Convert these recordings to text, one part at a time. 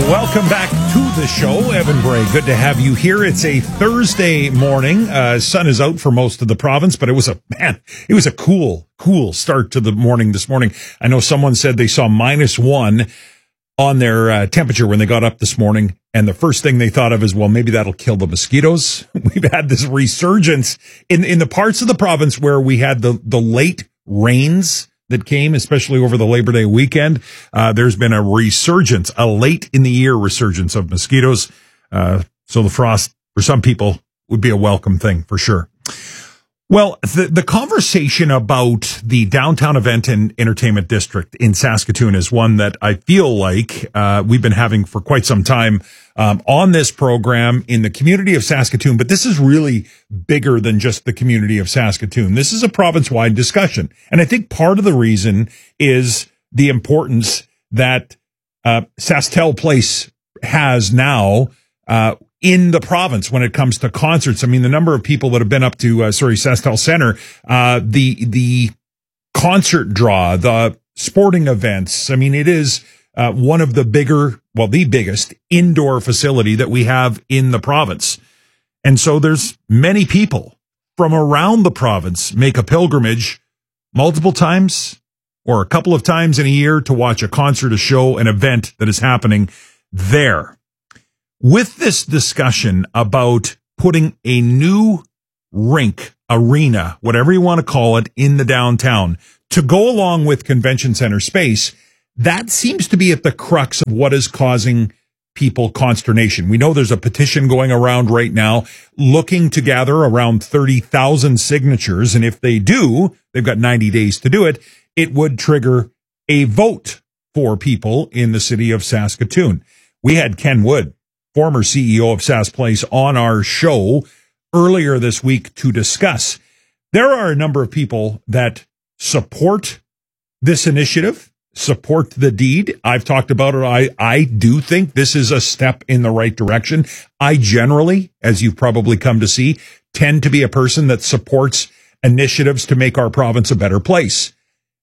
Welcome back to the show. Evan Bray, good to have you here. It's a Thursday morning. Sun is out for most of the province, but it was a cool start to the morning this morning. I know someone said they saw -1 on their temperature when they got up this morning, and the first thing they thought of is, well, maybe that'll kill the mosquitoes. We've had this resurgence in the parts of the province where we had the late rains that came, especially over the Labor Day weekend. There's been a resurgence, a late in the year resurgence of mosquitoes. So the frost for some people would be a welcome thing for sure. Well, the conversation about the downtown event and entertainment district in Saskatoon is one that I feel like we've been having for quite some time on this program in the community of Saskatoon. But this is really bigger than just the community of Saskatoon. This is a province-wide discussion. And I think part of the reason is the importance that SaskTel Place has now in the province when it comes to concerts. I mean, the number of people that have been up to, SaskTel Center, the concert draw, the sporting events. I mean, it is one of the the biggest indoor facility that we have in the province. And so there's many people from around the province make a pilgrimage multiple times or a couple of times in a year to watch a concert, a show, an event that is happening there. With this discussion about putting a new rink, arena, whatever you want to call it, in the downtown to go along with convention center space, that seems to be at the crux of what is causing people consternation. We know there's a petition going around right now looking to gather around 30,000 signatures. And if they do, they've got 90 days to do it. It would trigger a vote for people in the city of Saskatoon. We had Ken Wood, former CEO of Sask Place, on our show earlier this week to discuss. There are a number of people that support this initiative, support the deed. I've talked about it. I do think this is a step in the right direction. I generally, as you've probably come to see, tend to be a person that supports initiatives to make our province a better place.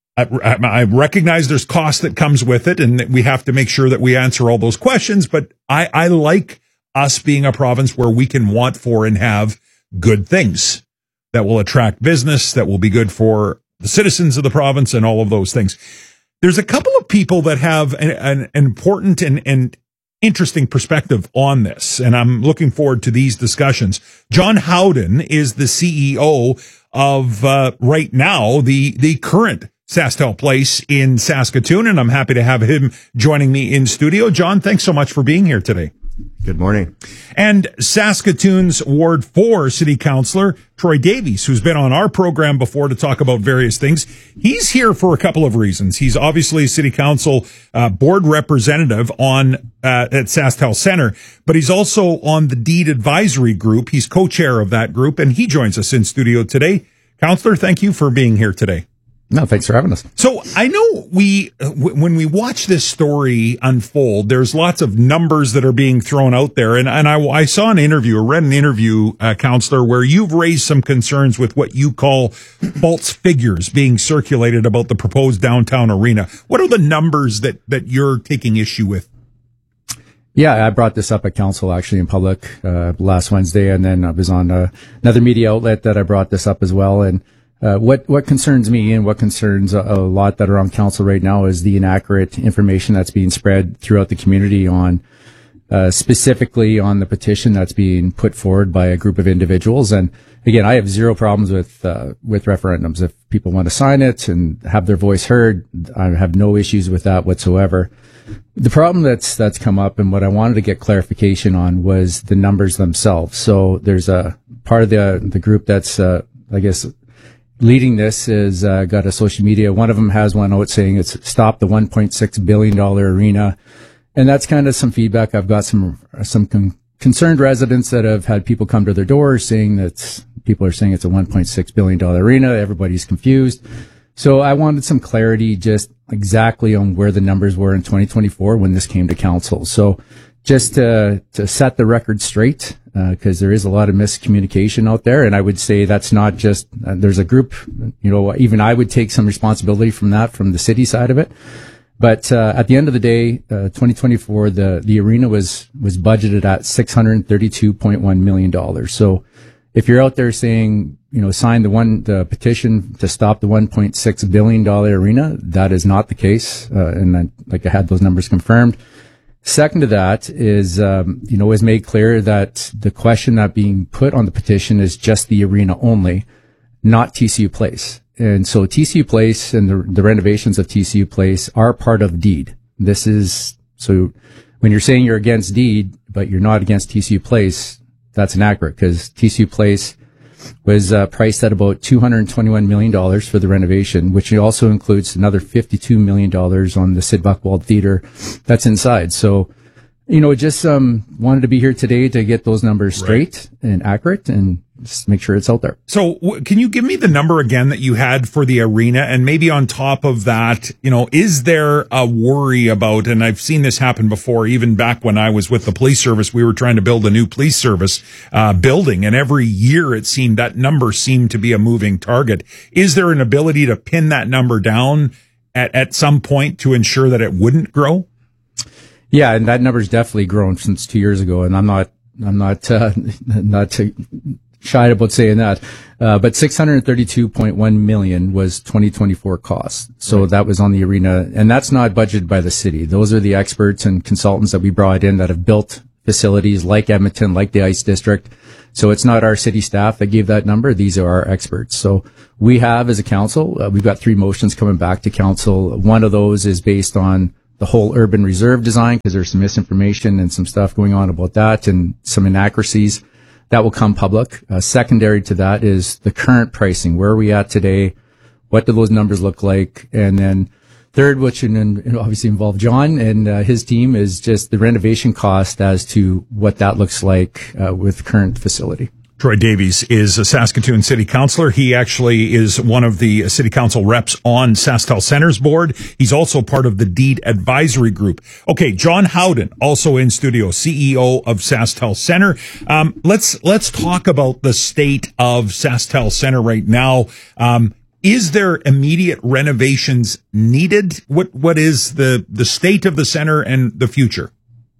I recognize there's cost that comes with it, and we have to make sure that we answer all those questions. But I like us being a province where we can want for and have good things that will attract business, that will be good for the citizens of the province, and all of those things. There's a couple of people that have an important and interesting perspective on this, and I'm looking forward to these discussions. John Howden is the CEO of right now the current SaskTel Place in Saskatoon, and I'm happy to have him joining me in studio. John, thanks so much for being here today. Good morning. And Saskatoon's Ward 4 City Councillor, Troy Davies, who's been on our program before to talk about various things. He's here for a couple of reasons. He's obviously a City Council board representative at SaskTel Center, but he's also on the Deed Advisory Group. He's co-chair of that group, and he joins us in studio today. Councillor, thank you for being here today. No, thanks for having us. So I know when we watch this story unfold, there's lots of numbers that are being thrown out there. And I saw read an interview, Councillor, where you've raised some concerns with what you call false figures being circulated about the proposed downtown arena. What are the numbers that you're taking issue with? Yeah, I brought this up at council actually in public last Wednesday, and then I was on another media outlet that I brought this up as well. And what concerns me and what concerns a lot that are on council right now is the inaccurate information that's being spread throughout the community on, specifically on the petition that's being put forward by a group of individuals. And again, I have zero problems with referendums. If people want to sign it and have their voice heard, I have no issues with that whatsoever. The problem that's come up, and what I wanted to get clarification on, was the numbers themselves. So there's a part of the group that's, I guess, leading this is got a social media. One of them has one out saying it's stop the $1.6 billion arena. And that's kind of some feedback. I've got some concerned residents that have had people come to their doors saying that people are saying it's a $1.6 billion arena. Everybody's confused. So I wanted some clarity just exactly on where the numbers were in 2024 when this came to council. So just to set the record straight, because there is a lot of miscommunication out there. And I would say that's not just, there's a group, even I would take some responsibility from that, from the city side of it. But at the end of the day, 2024, the arena was budgeted at $632.1 million. So if you're out there saying, sign the petition to stop the $1.6 billion arena, that is not the case. And I had those numbers confirmed. Second to that is, it was made clear that the question that being put on the petition is just the arena only, not TCU Place. And so TCU Place and the renovations of TCU Place are part of deed. So when you're saying you're against deed, but you're not against TCU Place, that's inaccurate, because TCU Place was priced at about $221 million for the renovation, which also includes another $52 million on the Sid Buchwald Theater that's inside. So, just wanted to be here today to get those numbers straight and accurate and just make sure it's out there. So can you give me the number again that you had for the arena? And maybe on top of that, is there a worry about, and I've seen this happen before, even back when I was with the police service, we were trying to build a new police service building, and every year it seemed that number seemed to be a moving target. Is there an ability to pin that number down at some point to ensure that it wouldn't grow? Yeah, and that number's definitely grown since 2 years ago, and I'm not shy about saying that. But $632.1 million was 2024 costs. So that was on the arena, and that's not budgeted by the city. Those are the experts and consultants that we brought in that have built facilities like Edmonton, like the Ice District. So it's not our city staff that gave that number. These are our experts. So we have, as a council, we've got 3 motions coming back to council. One of those is based on the whole urban reserve design, because there's some misinformation and some stuff going on about that and some inaccuracies. That will come public. Secondary to that is the current pricing. Where are we at today? What do those numbers look like? And then third, which obviously involve John and his team, is just the renovation cost as to what that looks like with the current facility. Troy Davies is a Saskatoon City Councillor. He actually is one of the City Council reps on SaskTel Center's board. He's also part of the Deed Advisory Group. Okay, John Howden, also in studio, CEO of SaskTel Center. Let's talk about the state of SaskTel Center right now. Is there immediate renovations needed? What is the state of the center and the future?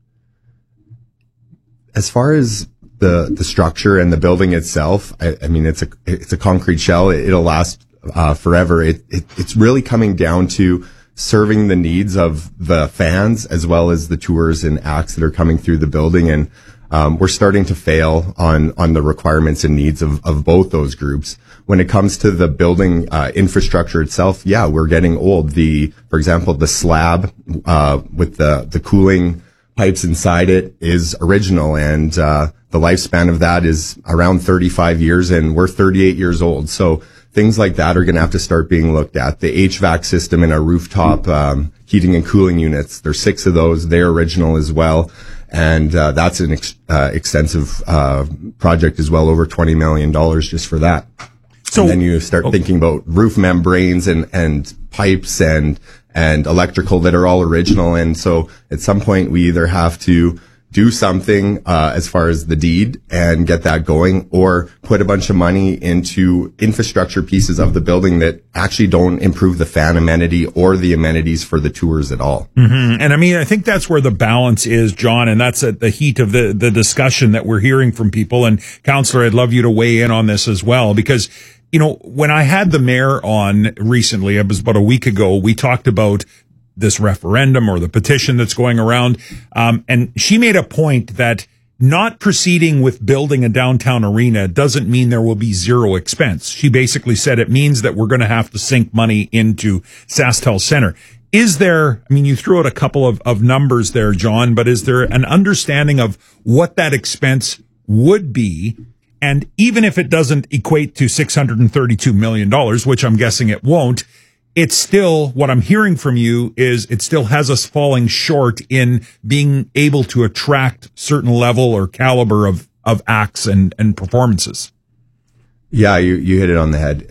As far as the structure and the building itself, I mean, it's a concrete shell. It'll last forever. It's really coming down to serving the needs of the fans as well as the tours and acts that are coming through the building. And we're starting to fail on the requirements and needs of both those groups. When it comes to the building infrastructure itself, yeah, we're getting old. For example, the slab with the cooling pipes inside it is original, and the lifespan of that is around 35 years, and we're 38 years old. So things like that are going to have to start being looked at. The HVAC system in our rooftop heating and cooling units, there's 6 of those. They're original as well. And that's an extensive project as well, over $20 million just for that. So, and then you start thinking about roof membranes and pipes and electrical that are all original. And so at some point we either have to do something as far as the deed and get that going, or put a bunch of money into infrastructure pieces of the building that actually don't improve the fan amenity or the amenities for the tours at all. Mm-hmm. And I mean, I think that's where the balance is, John, and that's at the heat of the discussion that we're hearing from people. And Councillor, I'd love you to weigh in on this as well, because when I had the mayor on recently, it was about a week ago, we talked about this referendum or the petition that's going around. And she made a point that not proceeding with building a downtown arena doesn't mean there will be zero expense. She basically said it means that we're going to have to sink money into SaskTel Center. Is there, I mean, you threw out a couple of numbers there, John, but is there an understanding of what that expense would be? And even if it doesn't equate to $632 million, which I'm guessing it won't, it's still, what I'm hearing from you is it still has us falling short in being able to attract certain level or caliber of acts and performances. Yeah, you hit it on the head.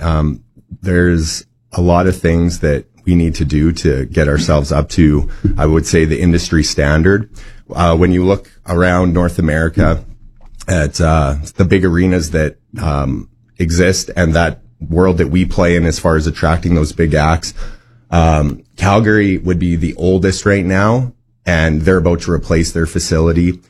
There's a lot of things that we need to do to get ourselves up to, I would say, the industry standard. When you look around North America at the big arenas that exist and that world that we play in as far as attracting those big acts, Calgary would be the oldest right now, and they're about to replace their facility.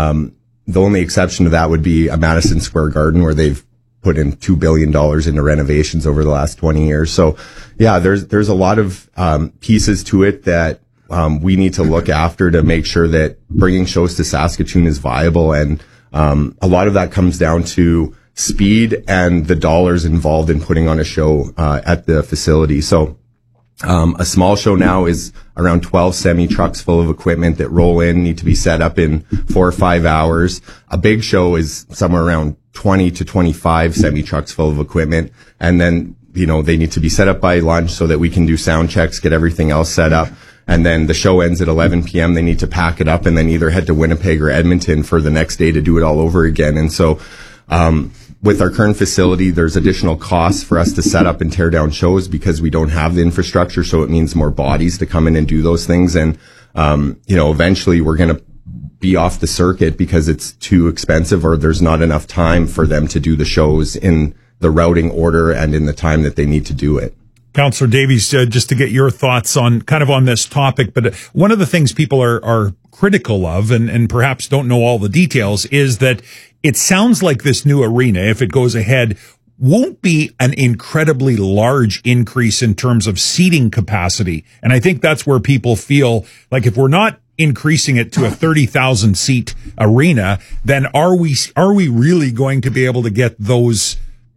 The only exception to that would be a Madison Square Garden, where they've put in $2 billion into renovations over the last 20 years. So yeah, there's a lot of pieces to it that we need to look after to make sure that bringing shows to Saskatoon is viable. And a lot of that comes down to speed and the dollars involved in putting on a show at the facility. So a small show now is around 12 semi-trucks full of equipment that roll in, need to be set up in 4 or 5 hours. A big show is somewhere around 20 to 25 semi-trucks full of equipment. And then, they need to be set up by lunch so that we can do sound checks, get everything else set up. And then the show ends at 11 p.m. They need to pack it up and then either head to Winnipeg or Edmonton for the next day to do it all over again. And so, with our current facility, there's additional costs for us to set up and tear down shows because we don't have the infrastructure. So it means more bodies to come in and do those things. And, eventually we're going to be off the circuit because it's too expensive or there's not enough time for them to do the shows in the routing order and in the time that they need to do it. Councillor Davies, just to get your thoughts on this topic, but one of the things people are critical of and perhaps don't know all the details is that it sounds like this new arena, if it goes ahead, won't be an incredibly large increase in terms of seating capacity. And I think that's where people feel like if we're not increasing it to a 30,000 seat arena, then are we really going to be able to get those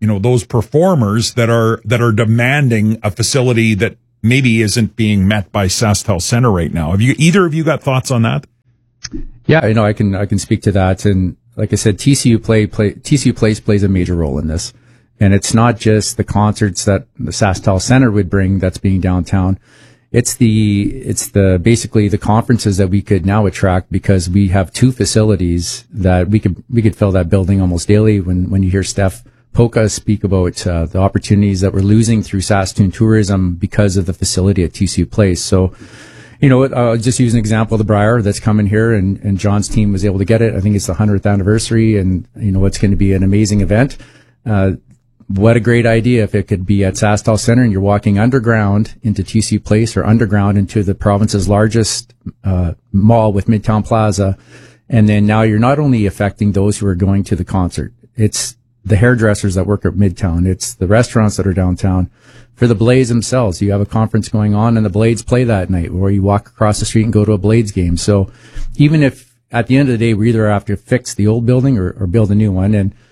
performers that are demanding a facility that maybe isn't being met by SaskTel Centre right now? Have either of you got thoughts on that? Yeah, I can speak to that. And like I said, TCU Place plays a major role in this. And it's not just the concerts that the SaskTel Centre would bring that's being downtown. It's basically the conferences that we could now attract because we have two facilities that we could fill that building almost daily. When you hear Steph Polka speak about the opportunities that we're losing through Saskatoon tourism because of the facility at TCU Place. So, I'll just use an example of the Briar that's coming here and John's team was able to get it. I think it's the 100th anniversary and, it's going to be an amazing event. What a great idea if it could be at SaskTel Centre and you're walking underground into TCU Place or underground into the province's largest mall with Midtown Plaza. And then now you're not only affecting those who are going to the concert, it's the hairdressers that work at Midtown. It's the restaurants that are downtown. For the Blades themselves, you have a conference going on and the Blades play that night, or you walk across the street and go to a Blades game. So even if at the end of the day, we either have to fix the old building or build a new one. And,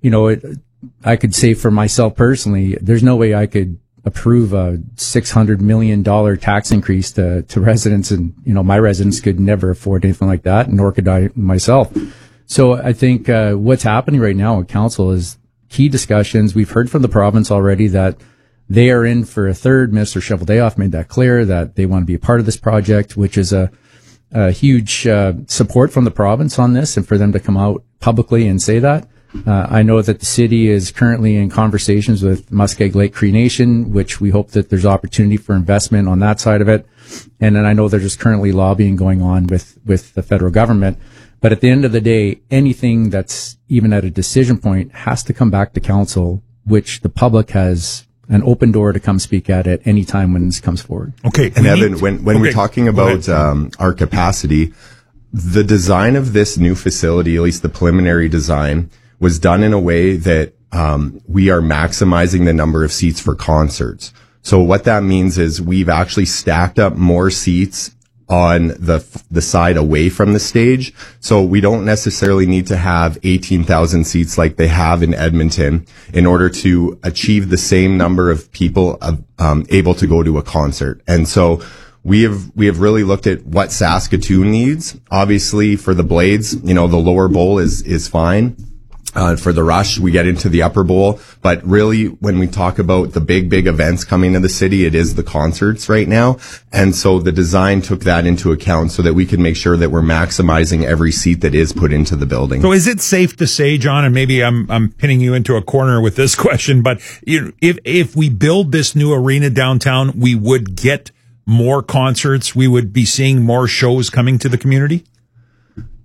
I could say for myself personally, there's no way I could approve a $600 million tax increase to residents. And, my residents could never afford anything like that, nor could I myself. So I think what's happening right now at council is key discussions. We've heard from the province already that they are in for a third. Minister Cheveldayoff made that clear that they want to be a part of this project, which is a huge support from the province on this and for them to come out publicly and say that. I know that the city is currently in conversations with Muskeg Lake Cree Nation, which we hope that there's opportunity for investment on that side of it. And then I know there's currently lobbying going on with the federal government. But at the end of the day, anything that's even at a decision point has to come back to council, which the public has an open door to come speak at any time when this comes forward. Okay. And Evan, when we're talking about our capacity, the design of this new facility, at least the preliminary design, was done in a way that we are maximizing the number of seats for concerts. So what that means is we've actually stacked up more seats on the side away from the stage. So we don't necessarily need to have 18,000 seats like they have in Edmonton in order to achieve the same number of people able to go to a concert. And so we have really looked at what Saskatoon needs. Obviously for the Blades, the lower bowl is fine. For the Rush, we get into the upper bowl, but really when we talk about the big events coming to the city, it is the concerts right now. And so the design took that into account so that we can make sure that we're maximizing every seat that is put into the building. So is it safe to say, John, and maybe I'm pinning you into a corner with this question, but if we build this new arena downtown, we would get more concerts, we would be seeing more shows coming to the community?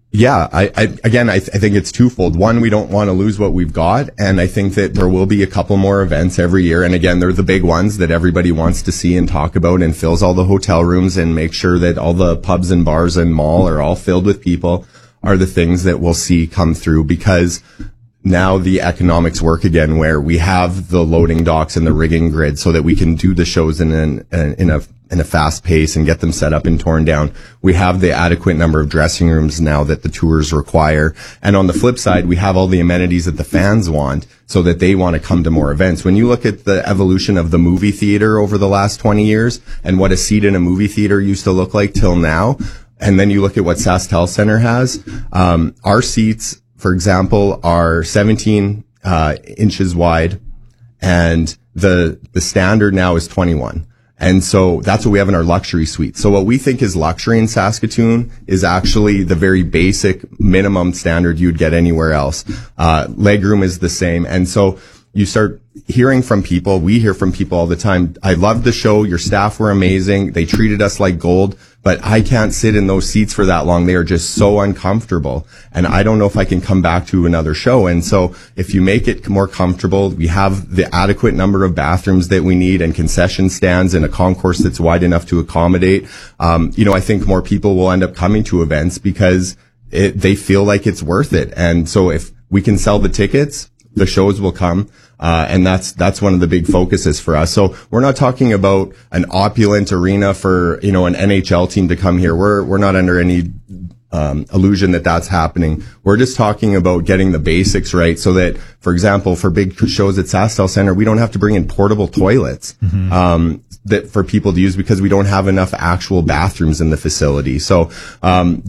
Yeah, I think it's twofold. One, we don't want to lose what we've got. And I think that there will be a couple more events every year. And again, they're the big ones that everybody wants to see and talk about, and fills all the hotel rooms and make sure that all the pubs and bars and mall are all filled with people, are the things that we'll see come through, because now the economics work again, where we have the loading docks and the rigging grid so that we can do the shows in a fast pace and get them set up and torn down. We have the adequate number of dressing rooms now that the tours require. And on the flip side, we have all the amenities that the fans want, so that they want to come to more events. When you look at the evolution of the movie theater over the last 20 years and what a seat in a movie theater used to look like till now, and then you look at what SaskTel Center has, our seats, for example, are 17 inches wide, and the standard now is 21. And so that's what we have in our luxury suite. So what we think is luxury in Saskatoon is actually the very basic minimum standard you'd get anywhere else. Legroom is the same. And so you start hearing from people. We hear from people all the time. I loved the show. Your staff were amazing. They treated us like gold, but I can't sit in those seats for that long. They are just so uncomfortable. And I don't know if I can come back to another show. And so if you make it more comfortable, we have the adequate number of bathrooms that we need, and concession stands, and a concourse that's wide enough to accommodate. I think more people will end up coming to events because they feel like it's worth it. And so if we can sell the tickets, the shows will come. And that's one of the big focuses for us. So we're not talking about an opulent arena for, an NHL team to come here. We're not under any illusion that that's happening. We're just talking about getting the basics right, so that, for example, for big shows at SaskTel Center, we don't have to bring in portable toilets, that for people to use, because we don't have enough actual bathrooms in the facility. So,